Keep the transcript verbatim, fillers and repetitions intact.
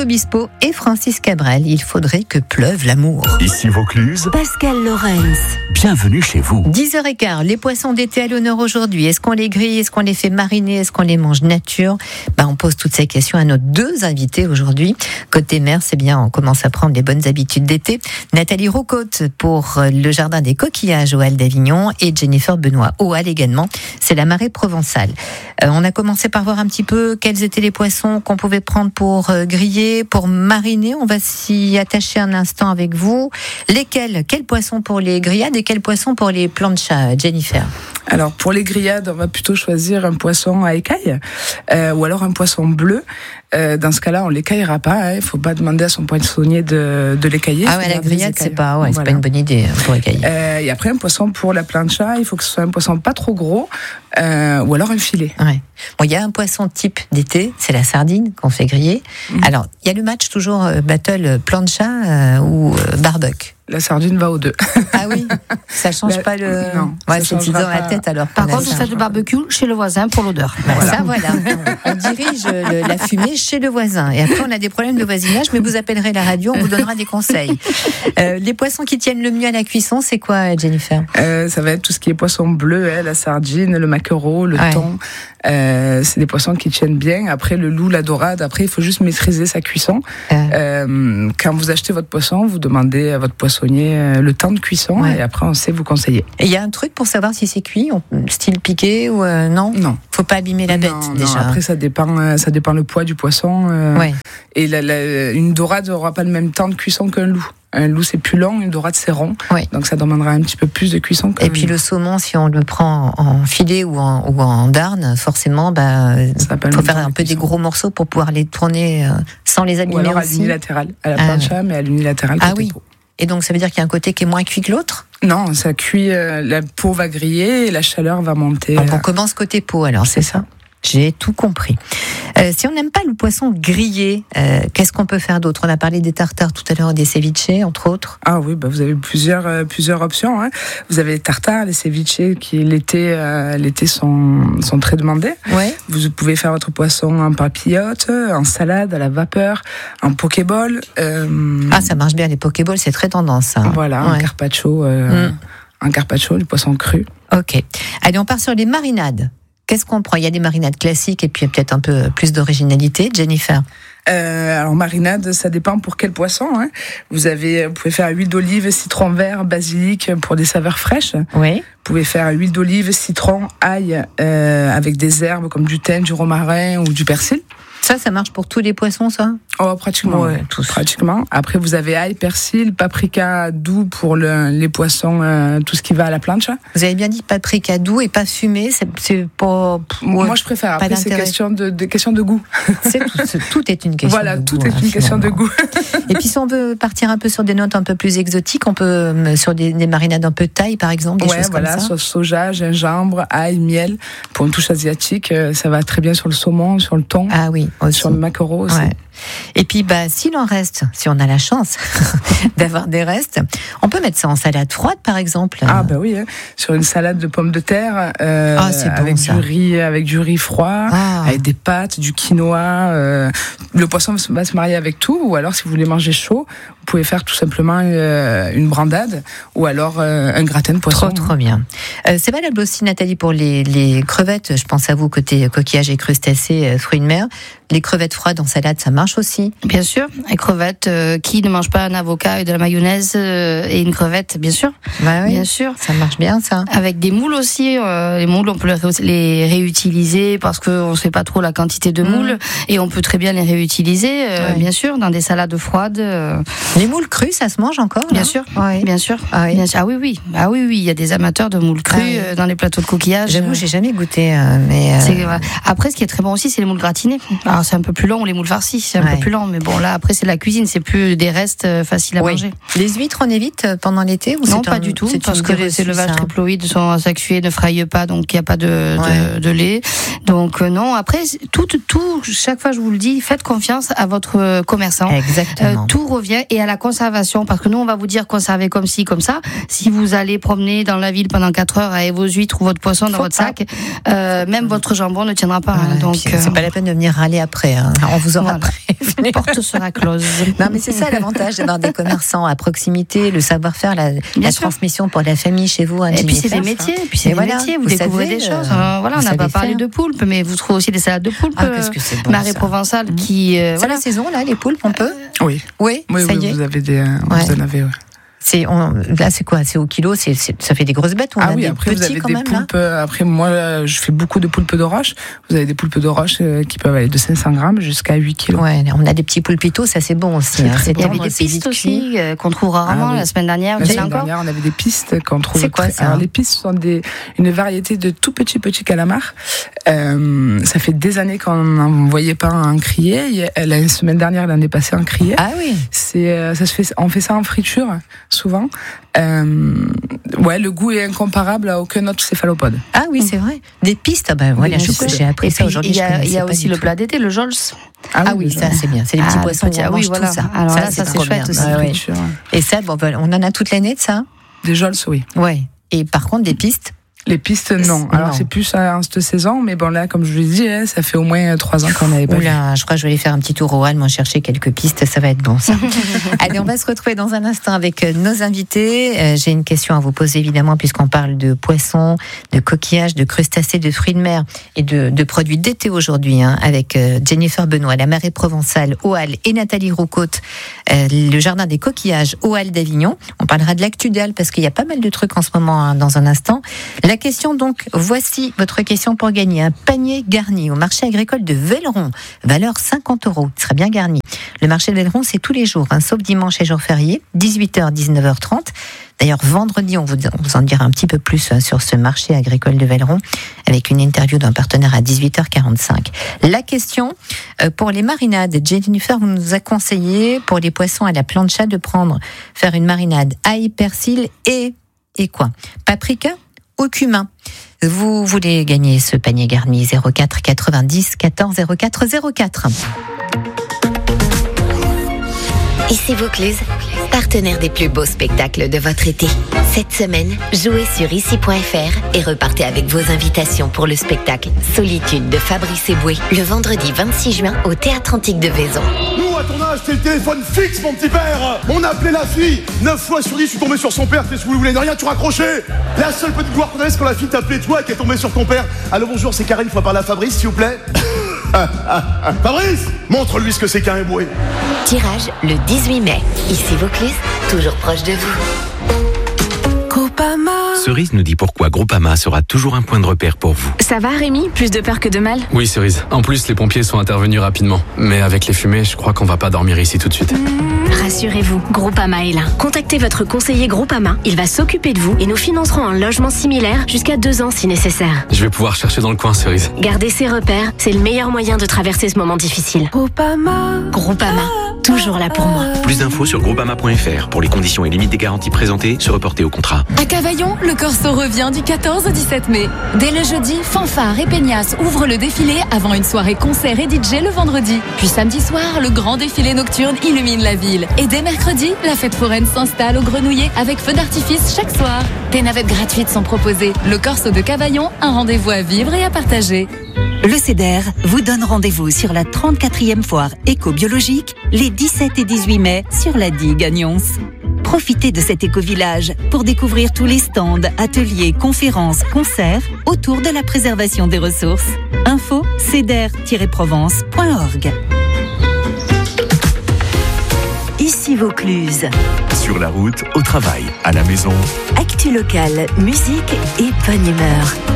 Obispo et Francis Cabrel. Il faudrait que pleuve l'amour. Ici Vaucluse, Pascal Lorenz. Bienvenue chez vous. dix heures quinze, les poissons d'été à l'honneur aujourd'hui. Est-ce qu'on les grille? Est-ce qu'on les fait mariner? Est-ce qu'on les mange nature? Bah, on pose toutes ces questions à nos deux invités aujourd'hui. Côté mer, c'est bien, on commence à prendre les bonnes habitudes d'été. Nathalie Roucaute pour le Jardin des Coquillages au Halles d'Avignon et Jennifer Benoît au Halles également. C'est la marée provençale. Euh, on a commencé par voir un petit peu quels étaient les poissons qu'on pouvait prendre pour euh, griller, pour mariner. On va s'y attacher un instant avec vous. Lesquels? Quels poissons pour les grillades et quels poissons pour les planchas, Jennifer? Alors pour les grillades, on va plutôt choisir un poisson à écailles euh, ou alors un poisson bleu. Euh, dans ce cas-là, on l'écaillera pas. Il hein. faut pas demander à son poissonnier de, de l'écailler. Ah ouais, la grillade, c'est pas, ouais, voilà. c'est pas une bonne idée pour écailler. Euh, et après, un poisson pour la plancha, il faut que ce soit un poisson pas trop gros euh, ou alors un filet. Ouais. Bon, il y a un poisson type d'été, c'est la sardine qu'on fait griller. Mmh. Alors, il y a le match toujours euh, battle plancha euh, ou euh, barbecue. La sardine va aux deux. Ah oui, ça change la... pas le. Non, ouais, c'est dans la tête alors. Par contre, vous faites le barbecue chez le voisin pour l'odeur. Bah, voilà. Ça, voilà. On, on dirige le, la fumée chez le voisin. Et après, on a des problèmes de voisinage, mais vous appellerez la radio, on vous donnera des conseils. Euh, les poissons qui tiennent le mieux à la cuisson, c'est quoi, Jennifer? euh, Ça va être tout ce qui est poisson bleu, hein, la sardine, le maquereau, le ouais. thon. Euh, c'est des poissons qui tiennent bien. Après, le loup, la dorade. Après, il faut juste maîtriser sa cuisson. Euh. Euh, quand vous achetez votre poisson, vous demandez à votre poissonnier euh, le temps de cuisson ouais. et après, on sait vous conseiller. Et il y a un truc pour savoir si c'est cuit, style piqué ou euh, non? Non. Faut pas abîmer la bête non, déjà. Non. Après, ça dépend, ça dépend le poids du poisson. Euh, ouais. Et la, la, une dorade n'aura pas le même temps de cuisson qu'un loup. Un loup, c'est plus long, une dorade, c'est rond. Oui. Donc, ça demandera un petit peu plus de cuisson. Et puis, le saumon, si on le prend en filet ou en, ou en darne, forcément, bah, il faut faire un peu des gros morceaux pour pouvoir les tourner euh, sans les abîmer. Ou alors aussi. À l'unilatéral. À la plancha, ah, mais à l'unilatéral. Ah oui. Peau. Et donc, ça veut dire qu'il y a un côté qui est moins cuit que l'autre? Non, ça cuit, euh, la peau va griller et la chaleur va monter. Donc, on commence côté peau, alors, c'est, c'est ça? J'ai tout compris. Euh, si on n'aime pas le poisson grillé, euh, qu'est-ce qu'on peut faire d'autre? On a parlé des tartares tout à l'heure, des ceviches, entre autres. Ah oui, bah vous avez plusieurs euh, plusieurs options. Hein. Vous avez les tartares, les ceviches qui l'été euh, l'été sont sont très demandés. Ouais. Vous pouvez faire votre poisson en papillote, en salade, à la vapeur, en pokéball. Euh... Ah, ça marche bien les pokéballs, c'est très tendance. Ça. Voilà, ouais. en carpaccio, euh, mm. en carpaccio, le poisson cru. Ok. Allez, on part sur les marinades. Qu'est-ce qu'on prend? Il y a des marinades classiques et puis peut-être un peu plus d'originalité. Jennifer? Euh, alors marinade, ça dépend pour quel poisson. Hein. Vous avez, vous pouvez faire huile d'olive, citron vert, basilic pour des saveurs fraîches. Oui. Vous pouvez faire huile d'olive, citron, ail euh, avec des herbes comme du thym, du romarin ou du persil. Ça, ça marche pour tous les poissons, ça? Oh, pratiquement. Ouais, tous. Pratiquement. Après, vous avez ail, persil, paprika doux pour le, les poissons, euh, tout ce qui va à la plancha. Vous avez bien dit paprika doux et pas fumé, c'est, c'est pas... Moi, ouais, je préfère. Après, c'est question de, de, question de goût. C'est tout, c'est, tout est une question voilà, de goût. Voilà, tout est une hein, question de goût. Et puis, si on veut partir un peu sur des notes un peu plus exotiques, on peut, sur des, des marinades un peu thaï, par exemple, des ouais, choses voilà, comme ça. Sauce soja, gingembre, ail, miel. Pour une touche asiatique, ça va très bien sur le saumon, sur le thon. Ah oui, aussi. Sur le maquereau. Aussi. Ouais. Et puis, bah, s'il en reste, si on a la chance d'avoir des restes, on peut mettre ça en salade froide, par exemple. Ah bah oui, hein. Sur une salade de pommes de terre, euh, ah, c'est bon, avec ça. du riz, avec du riz froid, ah. avec des pâtes, du quinoa. Euh, le poisson va se marier avec tout. Ou alors, si vous voulez manger chaud, vous pouvez faire tout simplement euh, une brandade, ou alors euh, un gratin de poisson. Trop, trop bien. Euh, c'est valable aussi, Nathalie, pour les, les crevettes. Je pense à vous côté coquillages et crustacés, euh, fruits de mer. Les crevettes froides en salade, ça marche aussi? Bien sûr, les crevettes, euh, qui ne mange pas un avocat et de la mayonnaise euh, et une crevette, bien sûr. Bah oui, bien sûr. Ça marche bien, ça. Avec des moules aussi, euh, les moules, on peut les réutiliser parce qu'on ne sait pas trop la quantité de moules, mmh. et on peut très bien les réutiliser, euh, ouais. bien sûr, dans des salades froides. Euh... Les moules crues, ça se mange encore? Bien sûr, ouais. bien sûr. Ah oui. bien sûr. Ah oui, oui, ah oui, oui, il y a des amateurs de moules crues ah oui. euh, dans les plateaux de coquillages. J'avoue, j'ai jamais goûté, euh, mais. Euh... C'est, euh... Après, ce qui est très bon aussi, c'est les moules gratinées. Alors c'est un peu plus long, les moules farcies, c'est un ouais. peu plus lent, mais bon là, après c'est la cuisine, c'est plus des restes euh, faciles à oui. manger. Les huîtres, on évite pendant l'été ou non, c'est pas un, du tout, c'est parce que les élevages triploïdes sont asexués, ne fraillent pas, donc il n'y a pas de, ouais. de, de lait. Donc euh, non, après, tout, tout, chaque fois je vous le dis, faites confiance à votre commerçant. Exactement. Euh, tout revient, et à la conservation, parce que nous on va vous dire conserver comme ci, comme ça. Si vous allez promener dans la ville pendant quatre heures avec vos huîtres ou votre poisson dans Faut votre pas. sac, euh, même votre jambon ne tiendra pas. Voilà, hein, donc euh... c'est pas la peine de venir râler après. Hein. On vous aura voilà. après. prévenir. Porte sera close. Non, mais c'est ça l'avantage d'avoir des commerçants à proximité, le savoir-faire, la, la transmission pour la famille chez vous. Et puis c'est des métiers, puis c'est des voilà, métiers, vous, vous découvrez savez, des choses. Euh, voilà, on n'a pas parlé faire. de poulpe, mais vous trouvez aussi des salades de poulpe. Ah, qu'est-ce que c'est bon, Marée provençale mmh. qui. Euh, c'est voilà. la saison là, les poulpes, on peut. Oui. Oui. Oui, ça oui, y est. Vous avez des. Ouais. Vous en avez. Ouais. C'est on, là, c'est quoi? C'est au kilo, c'est, c'est ça fait des grosses bêtes. On ah a oui, des après petits vous avez quand des même, poulpes. là. Après moi, je fais beaucoup de poulpes de roche. Vous avez des poulpes de roche qui peuvent aller de cinq cents grammes jusqu'à huit kilos. Ouais, on a des petits poulpitos, ça c'est bon aussi. C'est hein. c'est Il y avait des pistes aussi euh, qu'on trouve rarement. Ah, oui. La semaine dernière, la semaine encore dernière, on avait des pistes qu'on trouve. C'est quoi très... ça? Alors les pistes sont des une variété de tout petits petits calamars. Euh, ça fait des années qu'on n'en voyait pas un crier. La semaine dernière, l'année passée, un crier. Ah oui. C'est ça se fait. On fait ça en friture souvent. Euh, ouais, le goût est incomparable à aucun autre céphalopode. Ah oui, c'est vrai. Des pistes, ah ben voilà, je, j'ai appris et ça aujourd'hui. Il y a, y a aussi le tout. plat d'été, le jols. Ah, ah oui, ça c'est bien. C'est les petits ah, poissons, petit, on ah, mange oui, voilà. tout ça. Alors ça, là, c'est, ça, c'est chouette aussi. Ah, ouais. Et ça, bon, on en a toute l'année de ça. Des jols, oui. Ouais. Et par contre, des pistes. Les pistes, non. Alors, non. C'est plus en cette saison, mais bon, là, comme je vous l'ai dit, hein, ça fait au moins trois ans qu'on n'avait pas. Oula, je crois que je vais aller faire un petit tour au Hall, moi, chercher quelques pistes, ça va être bon, ça. Allez, on va se retrouver dans un instant avec nos invités. Euh, j'ai une question à vous poser, évidemment, puisqu'on parle de poissons, de coquillages, de crustacés, de fruits de mer et de, de produits d'été aujourd'hui, hein, avec euh, Jennifer Benoît, la marée provençale au Hall, et Nathalie Roucaute, euh, le jardin des coquillages au Hall d'Avignon. On parlera de l'actu d'Hall, parce qu'il y a pas mal de trucs en ce moment, hein, dans un instant. La question donc, voici votre question pour gagner un panier garni au marché agricole de Velleron, valeur cinquante euros, il sera bien garni. Le marché de Velleron, c'est tous les jours, hein, sauf dimanche et jour férié, dix-huit heures, dix-neuf heures trente. D'ailleurs, vendredi, on vous, on vous en dira un petit peu plus sur ce marché agricole de Velleron, avec une interview d'un partenaire à dix-huit heures quarante-cinq. La question, euh, pour les marinades, Jennifer vous nous a conseillé, pour les poissons à la plancha, de prendre, faire une marinade ail, persil et, et quoi? Paprika ou cumin. Vous voulez gagner ce panier garni? Zéro quatre quatre-vingt-dix quatorze zéro quatre zéro quatre. Ici Vaucluse, partenaire des plus beaux spectacles de votre été. Cette semaine, jouez sur ici point f r et repartez avec vos invitations pour le spectacle Solitude de Fabrice Eboué, le vendredi vingt-six juin au Théâtre Antique de Vaison. Nous, à ton âge, c'est le téléphone fixe, mon petit père. On appelait la fille. neuf fois sur dix, je suis tombé sur son père. Qu'est-ce que vous voulez de rien, tu raccrochais. La seule petite gloire qu'on avait, c'est quand la fille t'appelait toi et qu'elle tombait sur ton père. Allô, bonjour, c'est Karine, faut parler à Fabrice, s'il vous plaît. Fabrice, montre-lui ce que c'est qu'un éboué. Tirage le dix-huit mai. Ici Vaucluse, toujours proche de vous. Groupama. Cerise nous dit pourquoi Groupama sera toujours un point de repère pour vous. Ça va Rémi? Plus de peur que de mal? Oui Cerise, en plus les pompiers sont intervenus rapidement. Mais avec les fumées, je crois qu'on va pas dormir ici tout de suite. Mmh, rassurez-vous, Groupama est là. Contactez votre conseiller Groupama, il va s'occuper de vous et nous financerons un logement similaire jusqu'à deux ans si nécessaire. Je vais pouvoir chercher dans le coin Cerise. Gardez ses repères, c'est le meilleur moyen de traverser ce moment difficile. Groupama. Groupama, toujours là pour moi. Plus d'infos sur groupama point f r pour les conditions et limites des garanties présentées, se reporter au contrat. À Cavaillon, le Corso revient du quatorze au dix-sept mai. Dès le jeudi, Fanfare et Peignasse ouvrent le défilé avant une soirée concert et D J le vendredi. Puis samedi soir, le grand défilé nocturne illumine la ville. Et dès mercredi, la fête foraine s'installe au Grenouillet avec feu d'artifice chaque soir. Des navettes gratuites sont proposées. Le Corso de Cavaillon, un rendez-vous à vivre et à partager. Le C E D E R vous donne rendez-vous sur la trente-quatrième foire éco-biologique les dix-sept et dix-huit mai sur la digue à Nyons. Profitez de cet éco-village pour découvrir tous les stands, ateliers, conférences, concerts autour de la préservation des ressources. Info c d r tiret provence point org. Ici Vaucluse. Sur la route, au travail, à la maison. Actu locale, musique et bonne humeur.